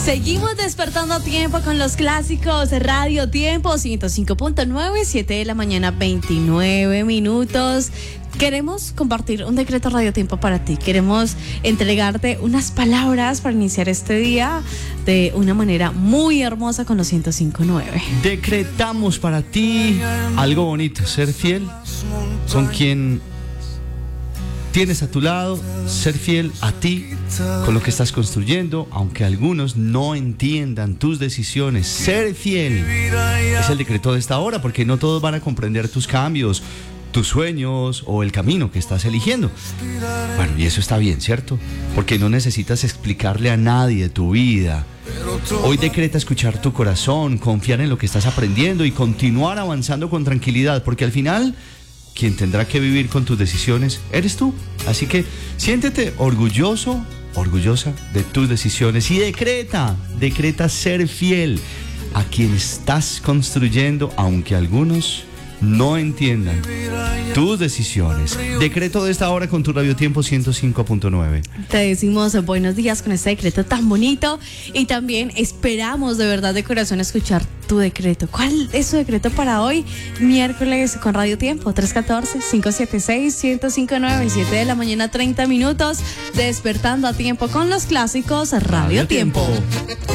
Seguimos despertando a tiempo con los clásicos Radio Tiempo 105.9, 7 de la mañana, 29 minutos. Queremos compartir un decreto Radio Tiempo para ti. Queremos entregarte unas palabras para iniciar este día de una manera muy hermosa con los 105.9. Decretamos para ti algo bonito, ser fiel con quien tienes a tu lado, ser fiel a ti, con lo que estás construyendo, aunque algunos no entiendan tus decisiones. Ser fiel es el decreto de esta hora, porque no todos van a comprender tus cambios, tus sueños o el camino que estás eligiendo. Bueno, y eso está bien, ¿cierto? Porque no necesitas explicarle a nadie tu vida. Hoy decreta escuchar tu corazón, confiar en lo que estás aprendiendo y continuar avanzando con tranquilidad, porque al final quien tendrá que vivir con tus decisiones eres tú. Así que siéntete orgulloso, orgullosa de tus decisiones y decreta ser fiel a quien estás construyendo, aunque algunos no entiendan tus decisiones. Decreto de esta hora con tu Radio Tiempo 105.9. Te decimos buenos días con este decreto tan bonito y también esperamos de verdad de corazón escuchar tu decreto. ¿Cuál es tu decreto para hoy? Miércoles con Radio Tiempo 314-576-1059, 7 de la mañana, 30 minutos, despertando a tiempo con los clásicos Radio Tiempo.